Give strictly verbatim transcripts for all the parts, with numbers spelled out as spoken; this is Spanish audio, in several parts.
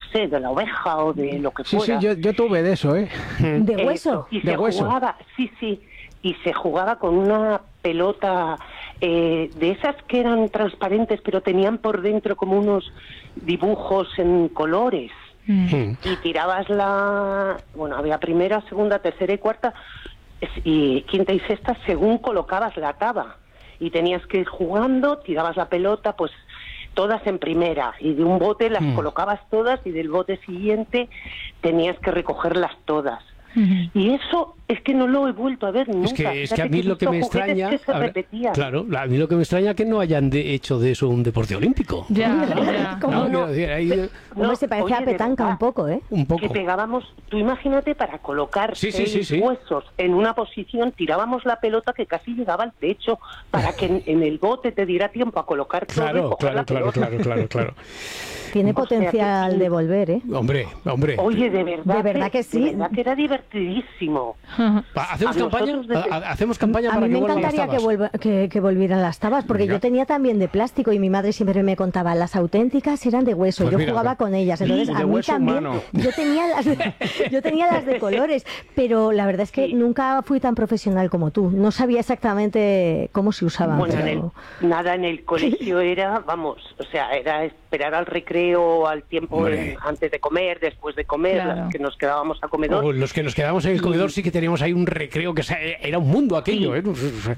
sé, de la oveja o de lo que Sí, fuera. sí, yo, yo tuve de eso, ¿eh? ¿De Eso, hueso? y De se hueso. jugaba, sí, sí, y se jugaba con una pelota eh, de esas que eran transparentes, pero tenían por dentro como unos dibujos en colores. Mm. Y tirabas la... Bueno, había primera, segunda, tercera y cuarta, es- y quinta y sexta según colocabas la taba. Y tenías que ir jugando, tirabas la pelota, pues todas en primera, y de un bote las Mm. colocabas todas, y del bote siguiente tenías que recogerlas todas. Ujú. Y eso es que no lo he vuelto a ver nunca. Es que, es que Fíjate a mí he lo que visto me juguetes extraña... que se a ver, repetían. claro, a mí lo que me extraña es que no hayan de- hecho de eso un deporte olímpico. Ya, ya. ¿Cómo No, no? quiero decir, ahí, eh, Hombre, se parece oye, a de petanca verdad, un poco, ¿eh? un poco. Que pegábamos, tú imagínate, para colocar Sí, sí, seis sí, sí. huesos en una posición, tirábamos la pelota que casi llegaba al techo para que en, en el bote te diera tiempo a colocar todo y Claro, coger claro, la claro, pelota. claro, claro, claro. Tiene O sea, potencial que- de volver, ¿eh? Hombre, hombre. Oye, de verdad, De verdad que sí. De verdad que era divertidísimo. Va, ¿Hacemos a campaña? nosotros desde- Ha- ha- ¿Hacemos campaña A para mí que me vuelvan las encantaría que, tabas? vuelva, que, que volvieran las tabas, porque Venga. yo tenía también de plástico y mi madre siempre me contaba, las auténticas eran de hueso, Pues yo mira, jugaba ve. con ellas, entonces de a mí hueso también, humano. yo tenía, las de, yo tenía las de colores, pero la verdad es que Sí. nunca fui tan profesional como tú, no sabía exactamente cómo se usaban. Bueno, en pero- el- nada, en el colegio era, vamos, o sea, era esperar al recreo, al tiempo Hombre. en- antes de comer, después de comer, Claro. las que nos quedábamos a comedor. O los que nos quedamos en el comedor sí que teníamos ahí un recreo que se- era un mundo aquello, ¿eh?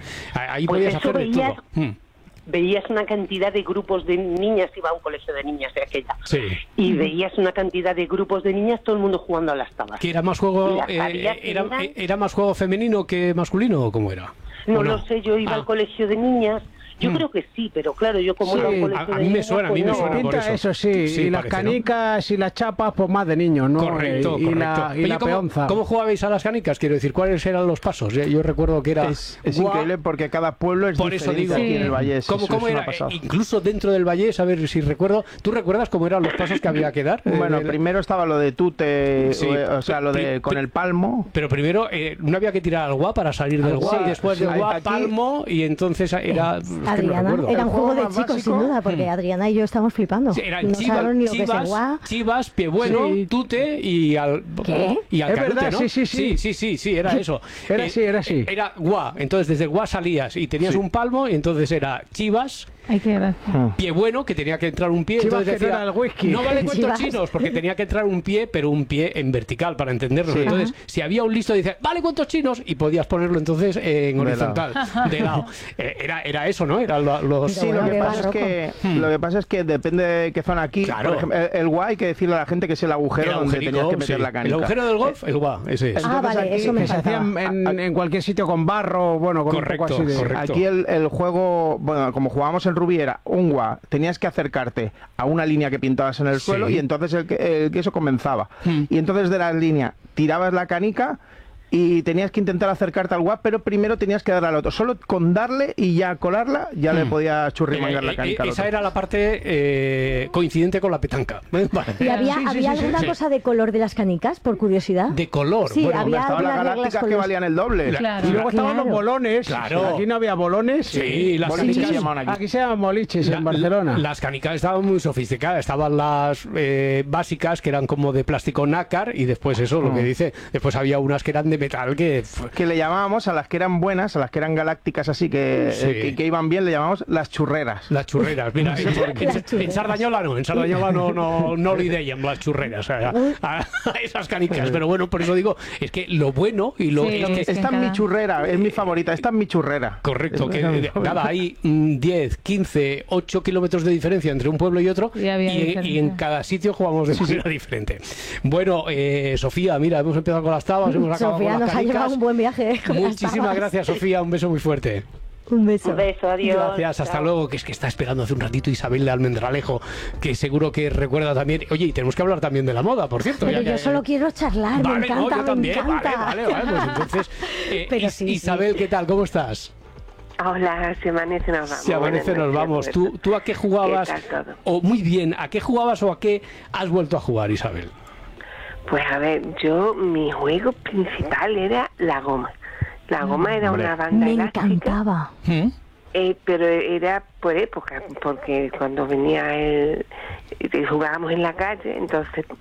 Ahí Pues podías eso hacer de veías- todo. Mm, Veías una cantidad de grupos de niñas, iba a un colegio de niñas de aquella, Sí. y veías una cantidad de grupos de niñas, todo el mundo jugando a las tabas. ¿Que era más juego, Y las eh, sabías que era, eran- era más juego femenino que masculino o cómo era? No ¿O lo sé, yo iba Ah. al colegio de niñas, yo Mm. creo que sí, pero claro, yo como Sí, iba a un a- colegio a de mí me niñas, suena, a mí pues me no. suena. por Pinta, eso. eso sí, Sí, y las parece, ¿no? canicas y las chapas, pues más de niños, ¿no? Correcto, y, correcto. la, y Oye, la ¿cómo, peonza. ¿cómo jugabais a las canicas? Quiero decir, ¿cuáles eran los pasos? Yo, yo recuerdo que era... Es, es guau, increíble porque cada pueblo es Por eso diferente digo, aquí en el Valle. ¿cómo, eso cómo es una era? pasada. Eh, Incluso dentro del Valle, a ver si recuerdo... ¿Tú recuerdas cómo eran los pasos que había que dar? Bueno, Eh, primero estaba lo de tute, Sí. o, o sea, lo de Pri- con pri- el palmo. Pero primero, eh, no había que tirar al gua para salir del Al gua, gua, después sí. del gua, Aquí- palmo, y entonces era... es que no Adriana, recuerdo. era un El juego juego de más chicos, básico. sin duda, porque Adriana y yo estamos flipando. Sí, eran no chivas, sabemos ni lo que es el chivas, guau. chivas, pie bueno, Sí. tute y al ¿Qué? y al Es canute, verdad, ¿no? sí, sí, sí. sí, sí, sí, sí, era eso. Era así, era así. Era gua, entonces desde gua salías y tenías Sí. un palmo y entonces era chivas, Ay, qué gracia. pie bueno, que tenía que entrar un pie, Chivas, entonces que no decía, era el whisky. no vale cuentos Chivas. chinos, porque tenía que entrar un pie, pero un pie en vertical para entenderlo. Sí. Entonces, si había un listo, dice, vale cuentos chinos, y podías ponerlo entonces en De horizontal, de lado. Eh, Era, era eso, ¿no? Eran lo- los... Sí, Bueno, lo que qué pasa es barroco. que Hmm. lo que pasa es que depende de qué zona aquí. Claro. Por ejemplo, el, el guay hay que decirle a la gente que es el agujero el donde agujerico, tenías que meter sí. la canica. El agujero del golf, el gua, ese es. Ah, Entonces vale, aquí, eso me que se faltaba. hacían en, en cualquier sitio con barro, bueno, con Correcto, un poco así de... correcto. Aquí el, el juego, bueno, como jugábamos en Rubí era un gua, tenías que acercarte a una línea que pintabas en el Sí. suelo y entonces el, que- el queso comenzaba. Hmm. Y entonces de la línea tirabas la canica y tenías que intentar acercarte al gua, pero primero tenías que darle al otro. Solo con darle y ya colarla, ya le Hmm. podías churrimangar Eh, la eh, canica al esa otro. era la parte eh, coincidente con la petanca. Vale. ¿Y había, Sí, sí, había sí, sí, alguna sí. cosa de color de las canicas, por curiosidad? De color. Sí, bueno, había Estaban las algunas reglas galácticas con que los- valían el doble. Claro. Y luego estaban Claro. los bolones. Claro. Aquí no había bolones. Sí, las Boliches canicas. se llamaban aquí. Aquí se llaman boliches la- en Barcelona. Las canicas estaban muy sofisticadas. Estaban las eh, básicas que eran como de plástico nácar y después eso, lo que dice. Después había unas que eran de metal que. f- Que le llamábamos a las que eran buenas, a las que eran galácticas así, que, Sí. eh, que, que iban bien, le llamamos las churreras. Las churreras, mira, en, en- Las churreras. en Sardañola no, en Sardañola no, no, no li deien las churreras a, a- a esas canicas, pero bueno, por eso digo, es que lo bueno y lo... Sí, es que- es que Esta es en mi cada- churrera, es mi favorita, esta es mi churrera. Correcto, Es- que es mi eh, favorita. nada, hay mm, diez, quince, ocho kilómetros de diferencia entre un pueblo y otro Y había y, y diferencia. en cada sitio jugamos de manera diferente. Bueno, eh, Sofía, mira, hemos empezado con las tabas, hemos acabado Sofía con las nos ha llevado canicas. un buen viaje. con las Muchísimas tabas. gracias, Sofía, un beso muy fuerte. Un beso. Un beso, adiós. Gracias, hasta Chao. luego, que es que está esperando hace un ratito Isabel de Almendralejo, que seguro que recuerda también. Oye, y tenemos que hablar también de la moda, por cierto. Pero ya yo que- solo quiero charlar, Vale, me encanta, no, yo me también, encanta. vale, vale, vale, pues entonces, eh, Pero Is- sí, sí. Isabel, ¿qué tal? ¿Cómo estás? Hola, se amanece, nos vamos. Si amanece, nos Buenas vamos. noches, ¿Tú, Roberto. ¿Tú a qué jugabas? ¿Qué tal todo? O muy bien, ¿a qué jugabas o a qué has vuelto a jugar, Isabel? Pues a ver, yo, mi juego principal era la goma. La goma era Hombre. una banda Me elástica, encantaba. eh, pero era por época, porque cuando venía el... y jugábamos en la calle, entonces